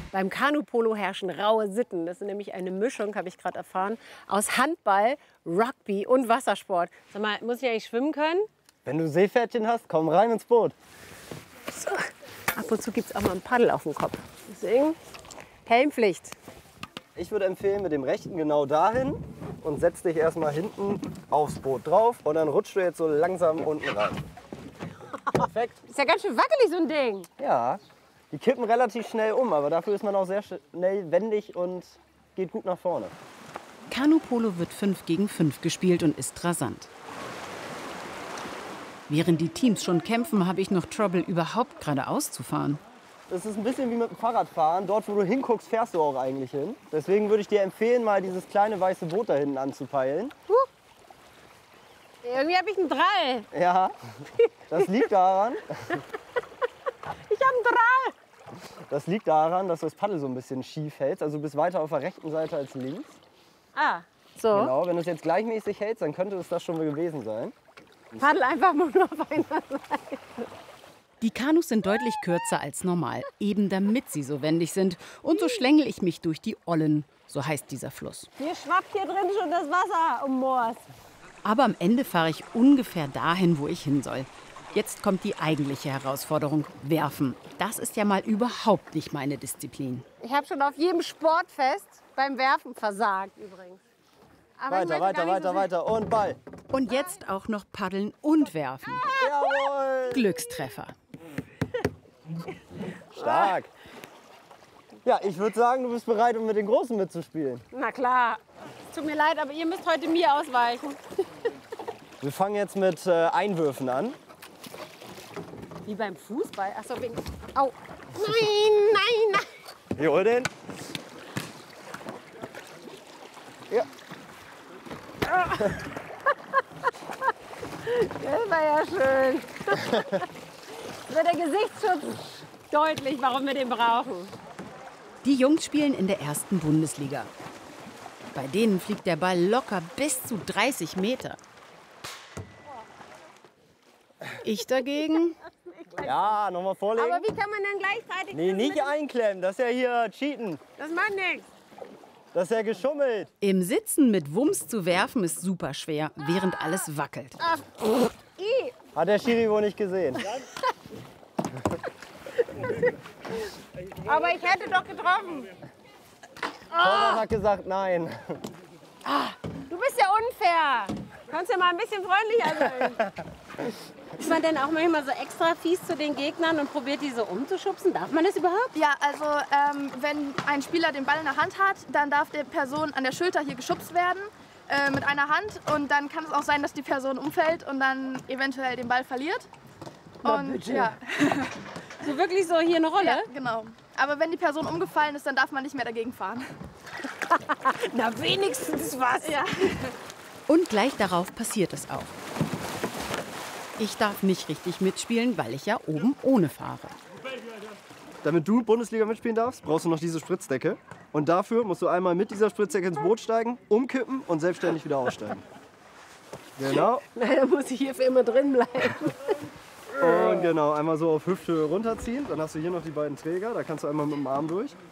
Beim Kanupolo herrschen raue Sitten. Das ist nämlich eine Mischung, habe ich gerade erfahren, aus Handball, Rugby und Wassersport. Sag mal, muss ich eigentlich schwimmen können? Wenn du Seepferdchen hast, komm rein ins Boot. So. Ab und zu gibt es auch mal ein Paddel auf dem Kopf. Deswegen Helmpflicht. Ich würde empfehlen, mit dem rechten genau dahin und setz dich erstmal hinten aufs Boot drauf und dann rutschst du jetzt so langsam unten rein. Perfekt. Ist ja ganz schön wackelig, so ein Ding. Ja, die kippen relativ schnell um, aber dafür ist man auch sehr schnell wendig und geht gut nach vorne. Kanupolo wird 5 gegen 5 gespielt und ist rasant. Während die Teams schon kämpfen, habe ich noch Trouble, überhaupt geradeaus zu fahren. Das ist ein bisschen wie mit dem Fahrradfahren. Dort, wo du hinguckst, fährst du auch eigentlich hin. Deswegen würde ich dir empfehlen, mal dieses kleine weiße Boot da hinten anzupeilen. Irgendwie habe ich einen Drall. Ja, das liegt daran. Ich habe einen Drall. Das liegt daran, dass du das Paddel so ein bisschen schief hältst. Also du bist weiter auf der rechten Seite als links. Ah, so. Genau, wenn du es jetzt gleichmäßig hältst, dann könnte es das schon mal gewesen sein. Paddel einfach nur auf einer Seite. Die Kanus sind deutlich kürzer als normal, eben damit sie so wendig sind. Und so schlängel ich mich durch die Ollen, so heißt dieser Fluss. Mir schwappt hier drin schon das Wasser um Moors. Aber am Ende fahre ich ungefähr dahin, wo ich hin soll. Jetzt kommt die eigentliche Herausforderung, werfen. Das ist ja mal überhaupt nicht meine Disziplin. Ich habe schon auf jedem Sportfest beim Werfen versagt übrigens. Aber Weiter und Ball. Und jetzt auch noch paddeln und werfen. Jawohl. Glückstreffer. Stark. Ja, ich würde sagen, du bist bereit, um mit den Großen mitzuspielen. Na klar. Es tut mir leid, aber ihr müsst heute mir ausweichen. Wir fangen jetzt mit Einwürfen an. Wie beim Fußball? Achso, wegen... Au. Nein. Hier, hol den. Ja. Das war ja schön. Jetzt wird der Gesichtsschutz deutlich, warum wir den brauchen. Die Jungs spielen in der 1. Bundesliga. Bei denen fliegt der Ball locker bis zu 30 Meter. Ich dagegen? Ja, nochmal vorlegen. Aber wie kann man denn gleichzeitig... Nee, nicht einklemmen. Das ist ja hier Cheaten. Das macht nichts. Das ist ja geschummelt. Im Sitzen mit Wumms zu werfen ist super schwer, während alles wackelt. Hat der Schiri wohl nicht gesehen. Aber ich hätte doch getroffen. Torwart hat gesagt nein. Du bist ja unfair. Kannst ja mal ein bisschen freundlicher sein. Ist man denn auch manchmal so extra fies zu den Gegnern und probiert die so umzuschubsen? Darf man das überhaupt? Ja, also wenn ein Spieler den Ball in der Hand hat, dann darf der Person an der Schulter hier geschubst werden mit einer Hand. Und dann kann es auch sein, dass die Person umfällt und dann eventuell den Ball verliert. Und ja. So wirklich so hier eine Rolle? Ja, genau. Aber wenn die Person umgefallen ist, dann darf man nicht mehr dagegen fahren. Na, wenigstens was. Ja. Und gleich darauf passiert es auch. Ich darf nicht richtig mitspielen, weil ich ja oben ohne fahre. Damit du Bundesliga mitspielen darfst, brauchst du noch diese Spritzdecke. Und dafür musst du einmal mit dieser Spritzdecke ins Boot steigen, umkippen und selbstständig wieder aussteigen. Genau. Leider muss ich hier für immer drin bleiben. Und genau, einmal so auf Hüfthöhe runterziehen. Dann hast du hier noch die beiden Träger. Da kannst du einmal mit dem Arm durch.